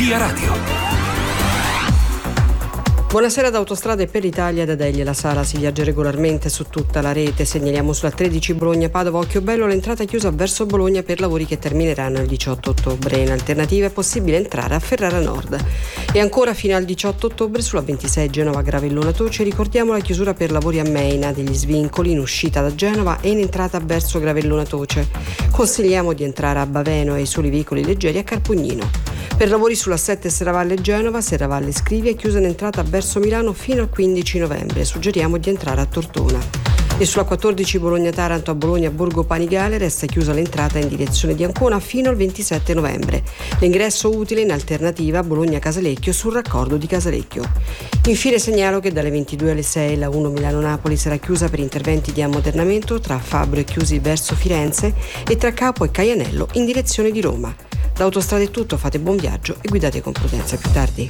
Via Radio. Buonasera da Autostrade per l'Italia, da Delia La Sala. Si viaggia regolarmente su tutta la rete. Segnaliamo sulla 13 Bologna-Padova Occhiobello l'entrata chiusa verso Bologna per lavori che termineranno il 18 ottobre. In alternativa è possibile entrare a Ferrara Nord. E ancora fino al 18 ottobre sulla 26 Genova-Gravellona Toce ricordiamo la chiusura per lavori a Meina degli svincoli in uscita da Genova e in entrata verso Gravellona Toce. Consigliamo di entrare a Baveno e i soli veicoli leggeri a Carpugnino. Per lavori sulla 7 Serravalle Genova, Serravalle Scrivia è chiusa in entrata verso Milano fino al 15 novembre. Suggeriamo di entrare a Tortona. E sulla 14 Bologna-Taranto a Bologna Borgo Panigale resta chiusa l'entrata in direzione di Ancona fino al 27 novembre. L'ingresso utile in alternativa a Bologna-Casalecchio sul raccordo di Casalecchio. Infine segnalo che dalle 22 alle 6 la 1 Milano-Napoli sarà chiusa per interventi di ammodernamento tra Fabbro e Chiusi verso Firenze e tra Capo e Caianello in direzione di Roma. Da Autostrade è tutto, fate buon viaggio e guidate con prudenza. Più tardi.